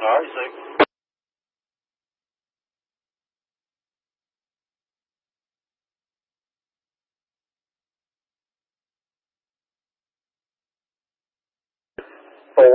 All right, sir. Four.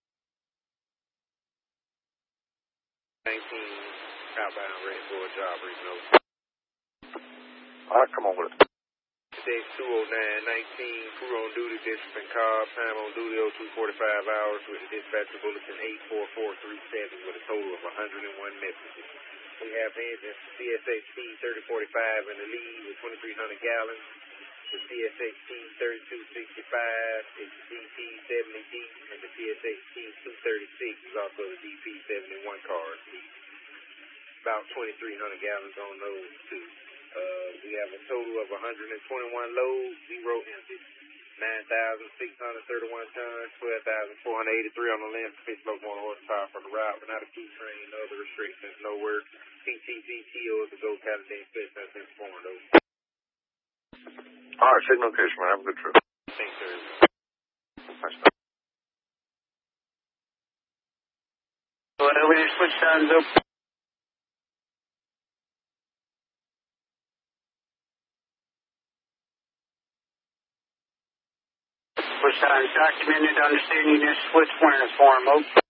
19 outbound ready for a job regional. All right, come on with it. Six 20919, crew on duty, dispatch Cobb, time on duty 0245 hours with the dispatcher bulletin 84437 with a total of 101 messages. We have engines CSXT 3045 in the lead with 2,300 gallons. The CSXT 3265 is DP70D, and the CSXT 236 is also the DP71 cars. About 2,300 gallons on those two. We have a total of 121 loads, 0 empties, 9,631 tons, 12,483 on the length, 6 locomotive horsepower for the route, but not a key train, no other restrictions, no work. PTGTO is the Go California Fest has been formed over. All right, signal case, man. Have a good trip. Thanks, sir. Thanks. Well, we just switch times up. Switch times documented, understanding this switch when it's form,